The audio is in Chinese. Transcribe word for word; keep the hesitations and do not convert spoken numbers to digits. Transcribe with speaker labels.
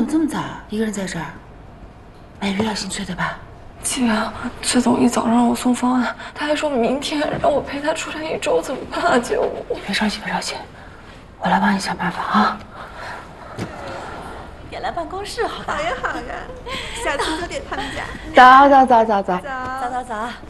Speaker 1: 这么早？一个人在这儿？哎，有点心碎对吧？
Speaker 2: 姐，崔总一早上让我送方案，他还说明天让我陪他出差一周，怎么办啊，姐？我
Speaker 1: 别着急，别着急，我来帮你想办法啊。
Speaker 3: 也来办公室好吧？
Speaker 4: 好呀好呀，下次就点他们家。
Speaker 1: 走走走走走
Speaker 4: 走
Speaker 3: 走走走。